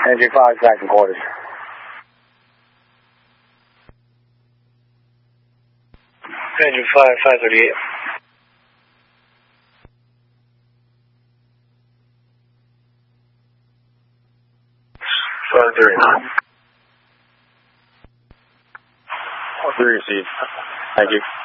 Engine 5, back in quarters. Engine 5, 538. 539. 3 received. Thank you.